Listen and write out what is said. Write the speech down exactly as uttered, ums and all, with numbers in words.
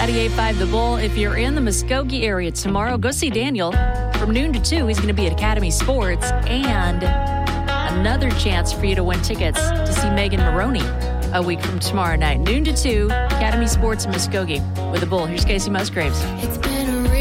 ninety-eight point five The Bull. If you're in the Muskogee area tomorrow, go see Daniel. From noon to two, he's going to be at Academy Sports. And another chance for you to win tickets to see Megan Maroney a week from tomorrow night. Noon to two, Academy Sports in Muskogee with The Bull. Here's Casey Musgraves. It's been a